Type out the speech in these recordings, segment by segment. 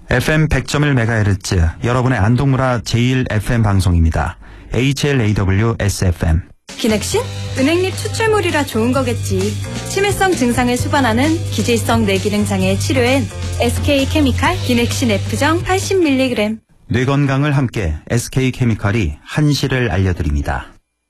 FM 100.1MHz 여러분의 안동문화 제1FM 방송입니다. HLAW-SFM. 기넥신? 은행잎 추출물이라 좋은 거겠지. 치매성 증상을 수반하는 기질성 뇌기능 장애 치료엔 SK케미칼 기넥신 F정 80mg. 뇌 건강을 함께 SK케미칼이 한시를 알려드립니다.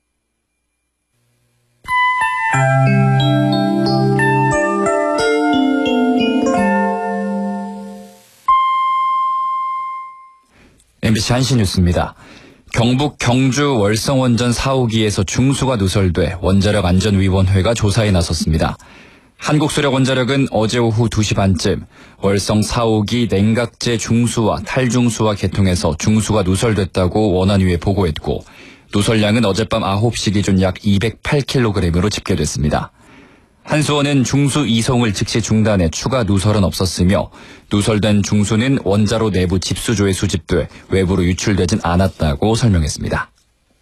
MBC 한시 뉴스입니다. 경북 경주 월성원전 4호기에서 중수가 누설돼 원자력안전위원회가 조사에 나섰습니다. 한국수력원자력은 어제 오후 2시 반쯤 월성 4호기 냉각제 중수와 탈중수와 개통해서 중수가 누설됐다고 원안위에 보고했고, 누설량은 어젯밤 9시 기준 약 208kg으로 집계됐습니다. 한수원은 중수 이송을 즉시 중단해 추가 누설은 없었으며, 누설된 중수는 원자로 내부 집수조에 수집돼 외부로 유출되진 않았다고 설명했습니다.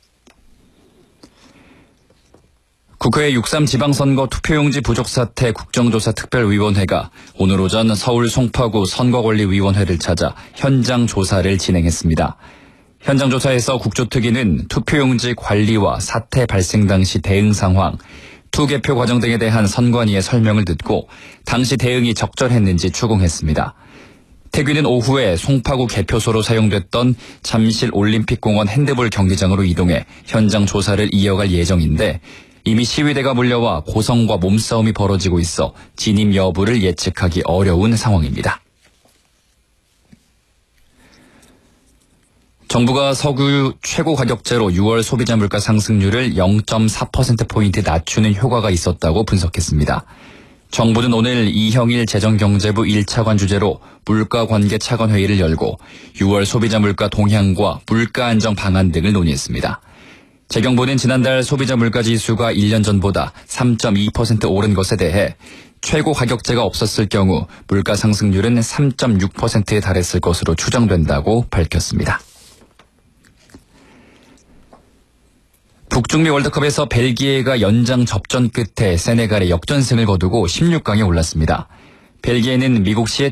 국회 6.3 지방선거 투표용지 부족 사태 국정조사 특별위원회가 오늘 오전 서울 송파구 선거권리위원회를 찾아 현장 조사를 진행했습니다. 현장 조사에서 국조특위는 투표용지 관리와 사태 발생 당시 대응 상황, 투개표 과정 등에 대한 선관위의 설명을 듣고 당시 대응이 적절했는지 추궁했습니다. 특위는 오후에 송파구 개표소로 사용됐던 잠실 올림픽공원 핸드볼 경기장으로 이동해 현장 조사를 이어갈 예정인데, 이미 시위대가 몰려와 고성과 몸싸움이 벌어지고 있어 진입 여부를 예측하기 어려운 상황입니다. 정부가 석유 최고 가격제로 6월 소비자 물가 상승률을 0.4%포인트 낮추는 효과가 있었다고 분석했습니다. 정부는 오늘 이형일 재정경제부 1차관 주재로 물가관계 차관회의를 열고 6월 소비자 물가 동향과 물가 안정 방안 등을 논의했습니다. 재경부는 지난달 소비자 물가 지수가 1년 전보다 3.2% 오른 것에 대해 최고 가격제가 없었을 경우 물가 상승률은 3.6%에 달했을 것으로 추정된다고 밝혔습니다. 북중미 월드컵에서 벨기에가 연장 접전 끝에 세네갈에 역전승을 거두고 16강에 올랐습니다. 벨기에는 미국 시애틀